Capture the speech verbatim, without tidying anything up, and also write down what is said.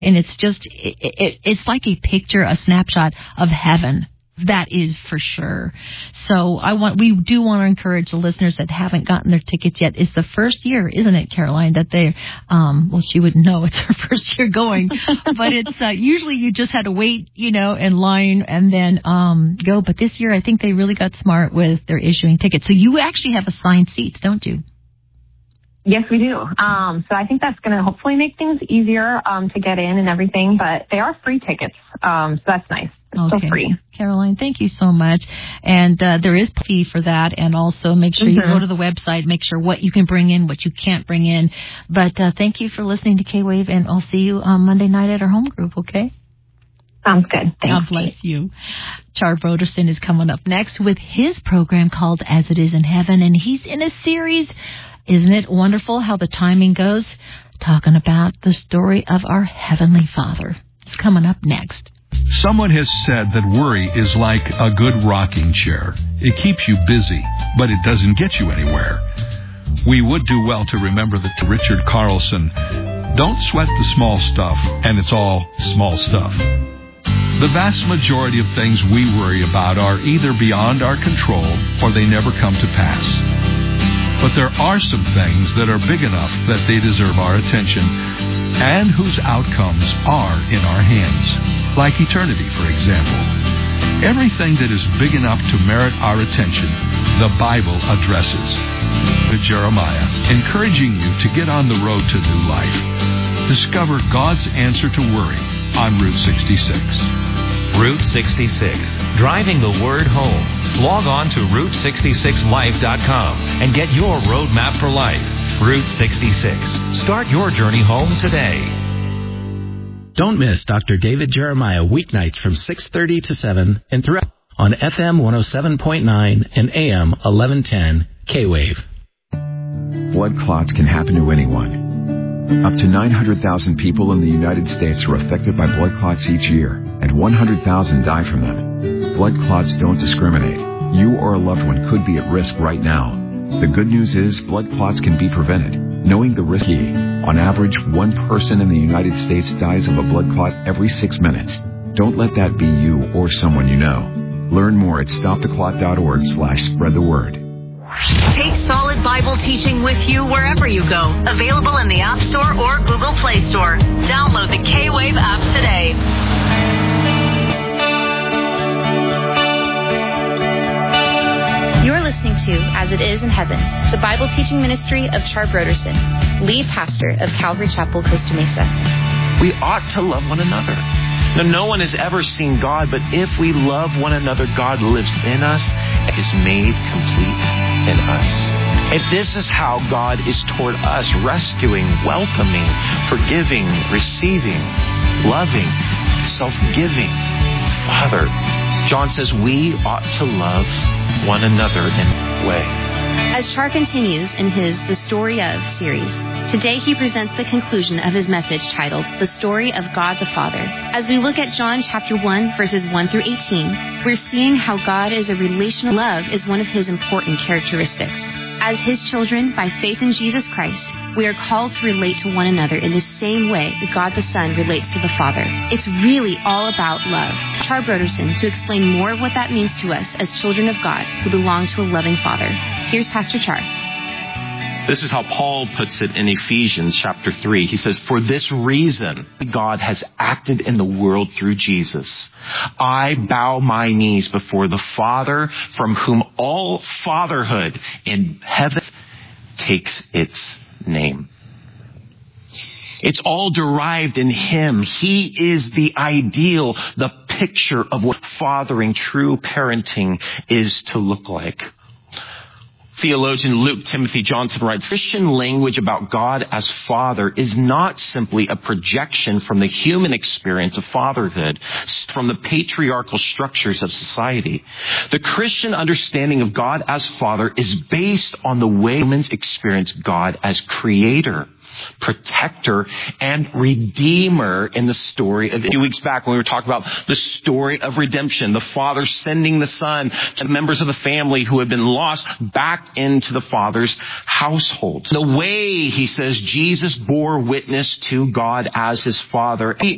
And it's just, it, it, it's like a picture, a snapshot of heaven. That is for sure. So I want, we do want to encourage the listeners that haven't gotten their tickets yet. It's the first year, isn't it, Caroline, that they, um, well, she wouldn't know it's her first year going, but it's, uh, usually you just had to wait, you know, in line and then, um, go. But this year, I think they really got smart with their issuing tickets. So you actually have assigned seats, don't you? Yes, we do. Um, so I think that's going to hopefully make things easier um, to get in and everything, but they are free tickets, um, so that's nice. It's okay. Still free. Caroline, thank you so much. And uh, there is a fee for that, and also make sure mm-hmm. you go to the website, make sure what you can bring in, what you can't bring in. But uh, thank you for listening to K-Wave, and I'll see you on Monday night at our home group, okay? Sounds good. Thanks. God bless you. Char Broderson is coming up next with his program called As It Is in Heaven, and he's in a series. Isn't it wonderful how the timing goes? Talking about the story of our Heavenly Father. It's coming up next. Someone has said that worry is like a good rocking chair. It keeps you busy, but it doesn't get you anywhere. We would do well to remember that to Richard Carlson, don't sweat the small stuff, and it's all small stuff. The vast majority of things we worry about are either beyond our control or they never come to pass. But there are some things that are big enough that they deserve our attention and whose outcomes are in our hands, like eternity, for example. Everything that is big enough to merit our attention, the Bible addresses. To Jeremiah, encouraging you to get on the road to new life. Discover God's answer to worry on Route sixty-six. Route sixty-six, driving the word home. Log on to route sixty-six life dot com and get your roadmap for life. Route sixty-six. Start your journey home today. Don't miss Doctor David Jeremiah weeknights from six thirty to seven and throughout on F M one oh seven point nine and A M eleven ten K-Wave. Blood clots can happen to anyone. Up to nine hundred thousand people in the United States are affected by blood clots each year, and one hundred thousand die from them. Blood clots don't discriminate. You or a loved one could be at risk right now. The good news is blood clots can be prevented. Knowing the risk, on average, one person in the United States dies of a blood clot every six minutes. Don't let that be you or someone you know. Learn more at stoptheclot.org slash spread the word. Take solid Bible teaching with you wherever you go. Available in the App Store or Google Play Store. Download the K-Wave app today. You're listening to As It Is in Heaven, the Bible teaching ministry of Char Broderson, lead pastor of Calvary Chapel, Costa Mesa. We ought to love one another. Now, no one has ever seen God, but if we love one another, God lives in us and is made complete in us. And this is how God is toward us, rescuing, welcoming, forgiving, receiving, loving, self-giving. Father, John says we ought to love one another in that way. As Char continues in his The Story Of series, today he presents the conclusion of his message titled, The Story of God the Father. As we look at John chapter one, verses one through eighteen, we're seeing how God is a relational love is one of his important characteristics. As his children, by faith in Jesus Christ, we are called to relate to one another in the same way that God the Son relates to the Father. It's really all about love. Char Broderson to explain more of what that means to us as children of God who belong to a loving Father. Here's Pastor Char. This is how Paul puts it in Ephesians chapter three. He says, for this reason, God has acted in the world through Jesus. I bow my knees before the Father, from whom all fatherhood in heaven takes its name. It's all derived in him. He is the ideal, the picture of what fathering, true parenting is to look like. Theologian Luke Timothy Johnson writes, Christian language about God as Father is not simply a projection from the human experience of fatherhood, from the patriarchal structures of society. The Christian understanding of God as Father is based on the way humans experience God as Creator, protector, and redeemer in the story of a few weeks back when we were talking about the story of redemption, the Father sending the Son to members of the family who had been lost back into the Father's household. The way, he says, Jesus bore witness to God as his Father.